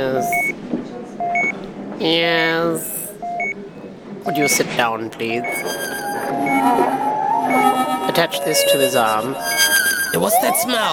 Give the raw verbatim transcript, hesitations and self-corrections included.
Yes. Yes. Would you sit down, please? Attach this to his arm. What's that smell?